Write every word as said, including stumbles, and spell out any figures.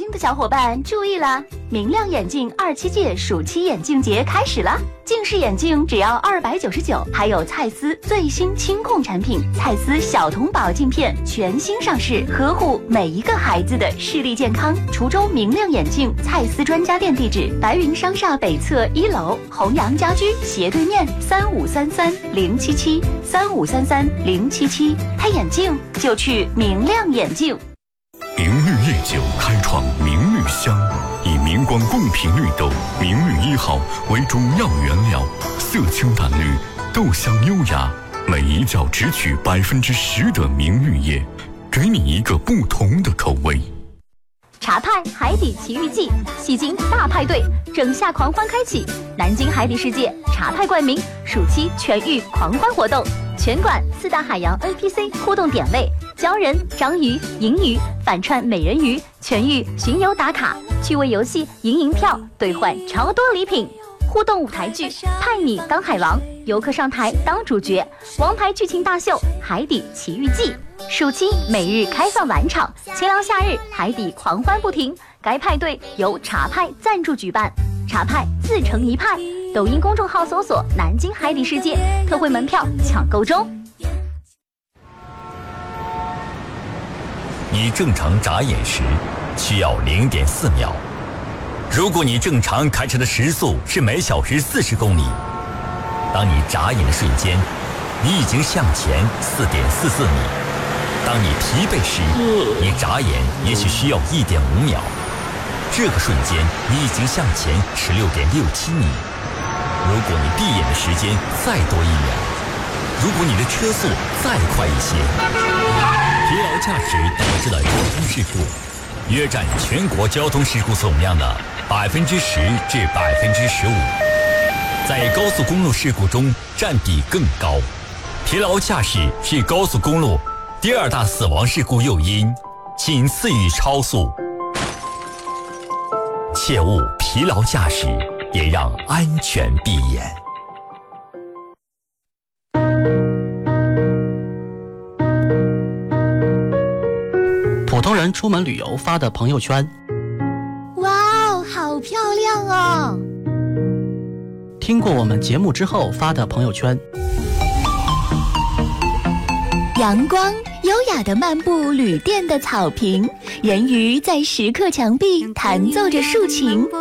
睛的小伙伴注意了，明亮眼镜二七届暑期眼镜节开始了。近视眼镜只要二百九十九，还有蔡司最新清控产品蔡司小童宝镜片全新上市，呵护每一个孩子的视力健康。滁州明亮眼镜蔡司专家店地址：白云商厦北侧一楼，弘阳家居斜对面，三五三三零七七三五三三零七七。配眼镜就去明亮眼镜。 明绿夜酒开创明绿香，以明光贡品绿豆明绿一号为主要原料，色清淡绿，豆香优雅，每一角只取百分之十的明绿叶，给你一个不同的口味。 茶派海底奇遇记，戏精大派对，整夏狂欢开启，南京海底世界茶派冠名暑期全域狂欢活动，全馆四大海洋 N P C 互动点位，鲛人、章鱼、银鱼反串美人鱼，全域巡游打卡，趣味游戏赢银票兑换超多礼品，互动舞台剧派你当海王，游客上台当主角，王牌剧情大秀海底奇遇记。暑期每日开放晚场，清凉夏日海底狂欢不停。该派对由茶派赞助举办，茶派自成一派。抖音公众号搜索南京海底世界，特惠门票抢购中。 你正常眨眼时需要 零点四秒，如果你正常开车的时速是每小时四十公里，当你眨眼的瞬间，你已经向前 四点四四米。当你疲惫时，你眨眼也许需要 一点五秒，这个瞬间你已经向前 十六点六七米。如果你闭眼的时间再多一秒，如果你的车速再快一些，疲劳驾驶导致了交通事故约占全国交通事故总量的百分之十至百分之十五，在高速公路事故中占比更高。疲劳驾驶是高速公路第二大死亡事故诱因，仅次于超速。切勿疲劳驾驶，也让安全闭眼。 普通人出门旅游发的朋友圈。 哇哦，好漂亮哦！ 听过我们节目之后发的朋友圈。 阳光优雅地漫步旅店的草坪，人鱼在石刻墙壁弹奏着竖琴。